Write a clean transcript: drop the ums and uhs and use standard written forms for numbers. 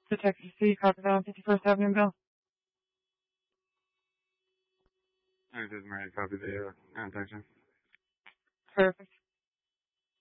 Detective C, copy that on 51st Avenue, Bill. I just ready to copy the contact. Perfect.